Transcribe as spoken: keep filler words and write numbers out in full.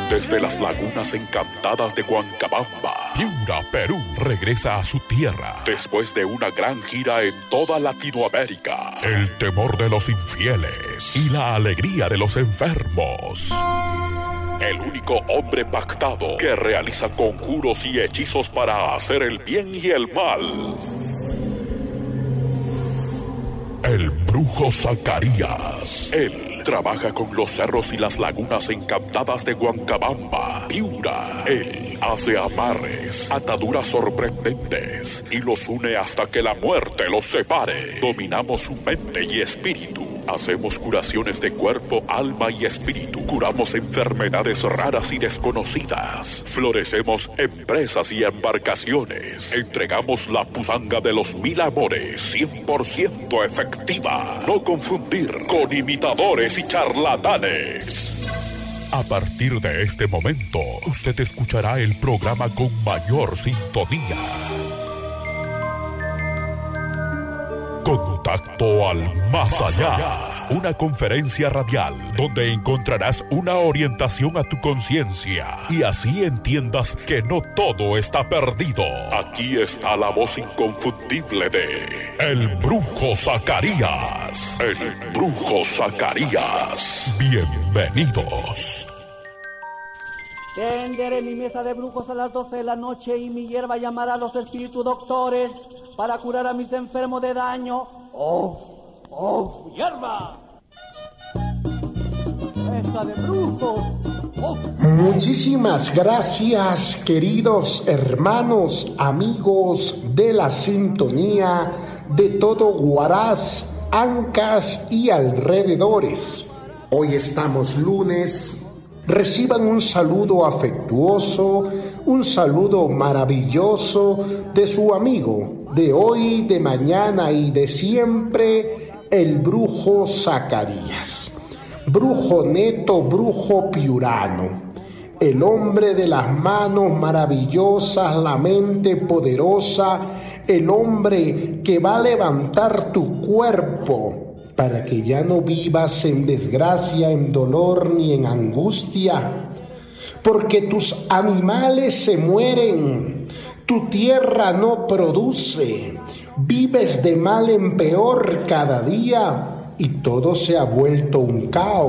Desde las lagunas encantadas de Huancabamba, Piura, Perú, regresa a su tierra después de una gran gira en toda Latinoamérica. El temor de los infieles y la alegría de los enfermos. El único hombre pactado que realiza conjuros y hechizos para hacer el bien y el mal. El brujo Zacarías. Él trabaja con los cerros y las lagunas encantadas de Huancabamba, Piura. Él hace amarres, ataduras sorprendentes y los une hasta que la muerte los separe. Dominamos su mente y espíritu. Hacemos curaciones de cuerpo, alma y espíritu. Curamos enfermedades raras y desconocidas. Florecemos empresas y embarcaciones. Entregamos la pusanga de los mil amores, cien por ciento efectiva. No confundir con imitadores y charlatanes. A partir de este momento, usted escuchará el programa con mayor sintonía. Contacto al Más Allá, una conferencia radial donde encontrarás una orientación a tu conciencia y así entiendas que no todo está perdido. Aquí está la voz inconfundible de El Brujo Zacarías. El Brujo Zacarías. Bienvenidos. Tenderé mi mesa de brujos a las doce de la noche y mi hierba llamará a los espíritus doctores para curar a mis enfermos de daño. ¡Oh! ¡Oh! ¡Hierba! ¡Mesa de brujos! ¡Oh! Muchísimas gracias, queridos hermanos, amigos de la sintonía de todo Huaraz, Ancas y alrededores. Hoy estamos lunes. Reciban un saludo afectuoso, un saludo maravilloso de su amigo de hoy, de mañana y de siempre, el brujo Zacarías. Brujo neto, brujo piurano, el hombre de las manos maravillosas, la mente poderosa, el hombre que va a levantar tu cuerpo para que ya no vivas en desgracia, en dolor ni en angustia, porque tus animales se mueren, tu tierra no produce, vives de mal en peor cada día y todo se ha vuelto un caos.